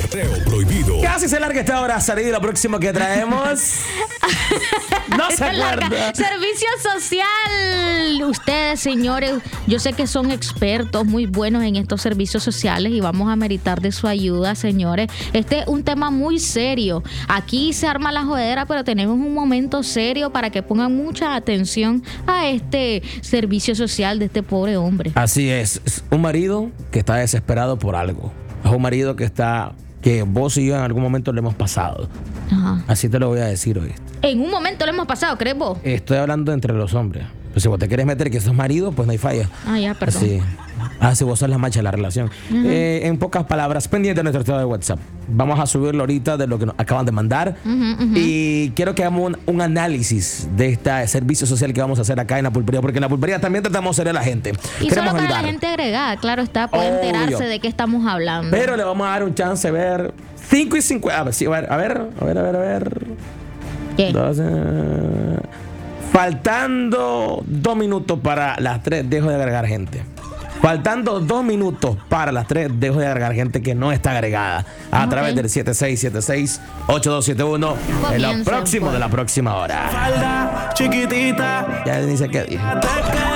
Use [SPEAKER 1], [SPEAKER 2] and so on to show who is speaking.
[SPEAKER 1] Conteo prohibido.
[SPEAKER 2] Casi se larga esta hora, Sari, lo próximo que traemos. No se acuerda.
[SPEAKER 3] Servicio social. Ustedes, señores, yo sé que son expertos muy buenos en estos servicios sociales y vamos a meritar de su ayuda, señores. Este es un tema muy serio. Aquí se arma la jodera, pero tenemos un momento serio para que pongan mucha atención a este servicio social de este pobre hombre.
[SPEAKER 2] Así es un marido que está desesperado por algo. Es un marido que vos y yo en algún momento le hemos pasado.
[SPEAKER 3] Ajá.
[SPEAKER 2] Así te lo voy a decir hoy.
[SPEAKER 3] En un momento lo hemos pasado, ¿crees vos?
[SPEAKER 2] Estoy hablando entre los hombres. Pues si vos te quieres meter que sos marido, pues no hay falla.
[SPEAKER 3] Ah, ya, perdón.
[SPEAKER 2] Así. Si vos sos la macha de la relación. En pocas palabras, pendiente de nuestro estado de WhatsApp. Vamos a subirlo ahorita de lo que nos acaban de mandar. Y quiero que hagamos un análisis de este servicio social que vamos a hacer acá en la pulpería, porque en la pulpería también tratamos de ser a la gente.
[SPEAKER 3] Y
[SPEAKER 2] Queremos
[SPEAKER 3] solo para
[SPEAKER 2] ayudar.
[SPEAKER 3] la gente agregada, claro está, puede enterarse de qué estamos hablando.
[SPEAKER 2] Pero le vamos a dar un chance de ver 5 y 50. A ver, sí, a ver.
[SPEAKER 3] ¿Qué?
[SPEAKER 2] 12. Faltando 2 minutos para las 3, dejo de agregar gente. Faltando 2 minutos para las 3, dejo de agregar gente que no está agregada a través del 7676-8271 en lo próximo de la próxima hora.
[SPEAKER 4] Falda chiquitita.
[SPEAKER 2] Ya dice que dije.